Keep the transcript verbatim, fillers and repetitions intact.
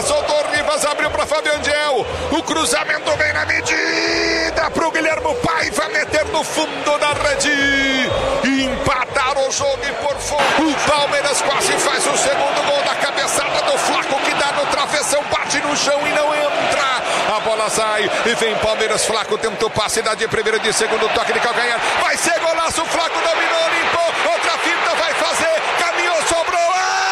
soltou o Rivas, abriu para Fábio Angel. O cruzamento vem na medida para o Guilherme Paiva meter no fundo da rede. Empatar o jogo e por fora. O Palmeiras quase faz o segundo gol da cabeçada do Flaco, que dá no travessão, bate no chão e não entra. A bola sai e vem Palmeiras. Flaco tenta o passe, dá de primeiro, de segundo, toque de calcanhar. Vai ser golaço, Flaco dominou, limpou. Outra finta vai fazer. Caminhou, sobrou. Ah!